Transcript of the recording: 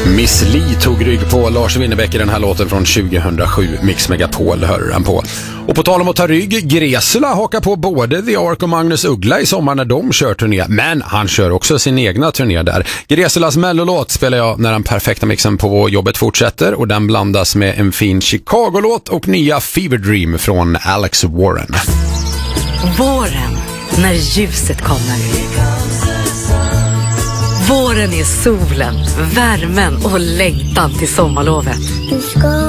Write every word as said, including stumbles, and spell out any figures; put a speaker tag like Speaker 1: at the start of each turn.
Speaker 1: Miss Li tog rygg på Lars Winnerbäck i den här låten från tjugohundrasju. Mix Megapol hör han på. Och på tal om att ta rygg, Gresula hakar på både The Ark och Magnus Uggla i sommar när de kör turné. Men han kör också sin egna turné där. Gresulas mellolåt spelar jag när den perfekta mixen på jobbet fortsätter. Och den blandas med en fin Chicago-låt och nya Fever Dream från Alex Warren.
Speaker 2: Våren, när ljuset kommer. Våren är solen, värmen och längtan till sommarlovet.